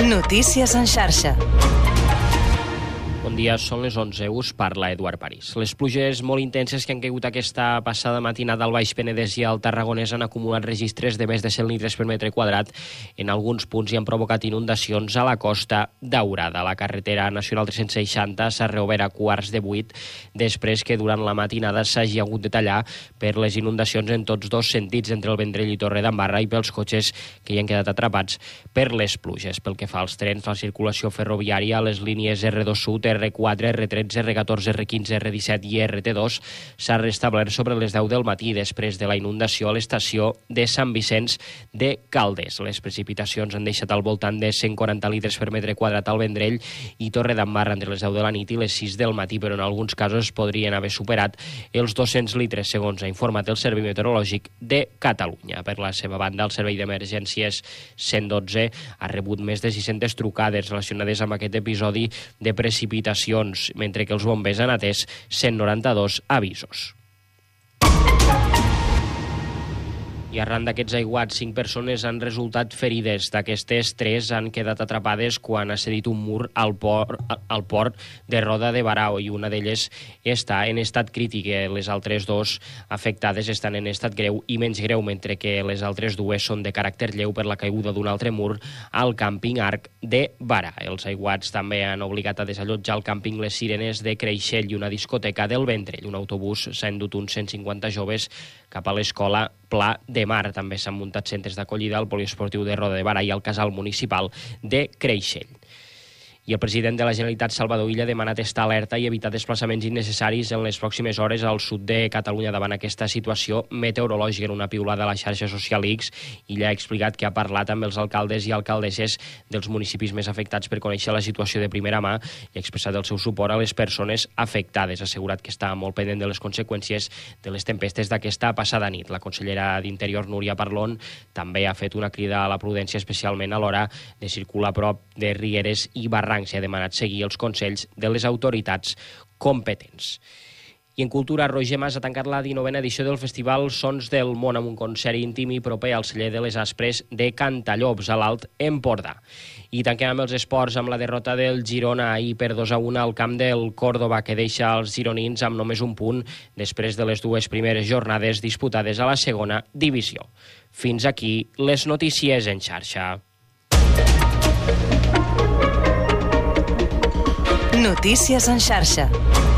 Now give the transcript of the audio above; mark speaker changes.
Speaker 1: Notícies en xarxa.
Speaker 2: Bon dia, són les 11, us parla Eduard París. Les pluges molt intenses que han caigut aquesta passada matinada al Baix Penedès i al Tarragonès han acumulat registres de més de 100 litres per metre quadrat en alguns punts i han provocat inundacions a la Costa Daurada. La carretera nacional 360 s'ha reobert a 7:15 després que durant la matinada s'hagi hagut de tallar per les inundacions en tots dos sentits entre el Vendrell i Torredembarra i pels cotxes que hi han quedat atrapats per les pluges. Pel que fa als trens, la circulació ferroviària, les línies R2 Sud, R4, R13, R14, R15, R17 i RT2 s'ha restablert sobre les 10 del matí després de la inundació a l'estació de Sant Vicenç de Calders. Les precipitacions han deixat al voltant de 140 litres per metre quadrat al Vendrell i Torredembarra entre les 10 de la nit i les 6 del matí, però en alguns casos podrien haver superat els 200 litres, segons ha informat el Servei Meteorològic de Catalunya. Per la seva banda, el Servei d'Emergències 112 ha rebut més de 600 trucades relacionades amb aquest episodi de precipitacions, mentre que els bombers han atès 192 avisos. I arran d'aquests aiguats, 5 persones han resultat ferides. D'aquestes, 3 han quedat atrapades quan ha cedit un mur al port de Roda de Barà i una d'elles està en estat crític. Les altres 2 afectades estan en estat greu i menys greu, mentre que les altres 2 són de caràcter lleu per la caiguda d'un altre mur al càmping Arc de Barà. Els aiguats també han obligat a desallotjar el càmping Les Sirenes de Creixell i una discoteca del Vendrell. Un autobús s'ha endut uns 150 joves cap a l'escola Pla de Mar. També s'han muntat centres d'acollida al poliesportiu de Roda de Barà i al casal municipal de Creixell. I el president de la Generalitat, Salvador Illa, ha demanat estar alerta i evitar desplaçaments innecessaris en les pròximes hores al sud de Catalunya davant aquesta situació meteorològica. En una piulada a la xarxa social X, Illa ha explicat que ha parlat amb els alcaldes i alcaldesses dels municipis més afectats per conèixer la situació de primera mà i ha expressat el seu suport a les persones afectades. Ha assegurat que està molt pendent de les conseqüències de les tempestes d'aquesta passada nit. La consellera d'Interior, Núria Parlon, també ha fet una crida a la prudència, especialment a l'hora de circular a prop de rieres i barrancs. I ha demanat seguir els consells de les autoritats competents. I en cultura, Roger Mas ha tancat la 19a edició del Festival Sons del Món amb un concert íntim i proper al celler de les Aspres de Cantallops, a l'Alt Empordà. I tanquem amb els esports amb la derrota del Girona ahir per 2-1 al camp del Córdoba, que deixa els gironins amb només un punt després de les 2 primeres jornades disputades a la segona divisió. Fins aquí les notícies en xarxa.
Speaker 1: Notícies en xarxa.